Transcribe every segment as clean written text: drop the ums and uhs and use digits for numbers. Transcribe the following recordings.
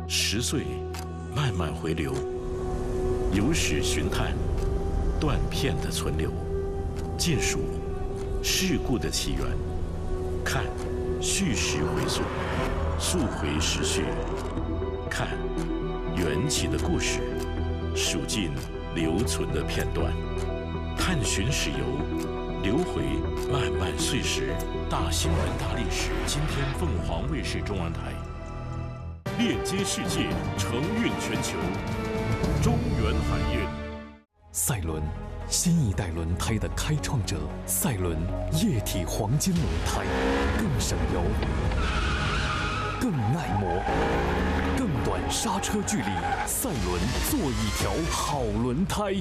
10岁慢慢回流，有史寻探，断片的存留，尽数事故的起源，看叙事回溯，溯回时序，看缘起的故事，数尽留存的片段，探寻史游，流回漫漫岁时。大新闻大历史，今天凤凰卫视中文台。链接世界，承运全球，中原海运。 赛伦，新一代轮胎的开创者。赛伦液体黄金轮胎，更省油，更耐磨，更短刹车距离。赛伦，做一条好轮胎。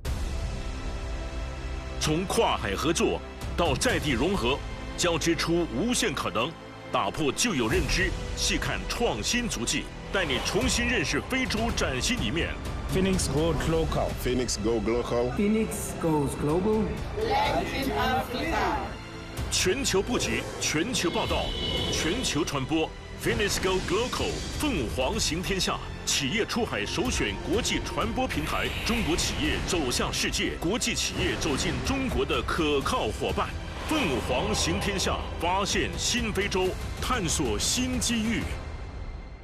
从跨海合作到在地融合，交织出无限可能。打破旧有认知，细看创新足迹，带你重新认识非洲崭新一面。 Phoenix Goes Local. Phoenix Go Local. Phoenix Goes Global. Latin Africa. 全球布局，全球报道，全球传播。Phoenix Go Local， 凤凰行天下，企业出海首选国际传播平台，中国企业走向世界，国际企业走进中国的可靠伙伴。凤凰行天下，发现新非洲，探索新机遇。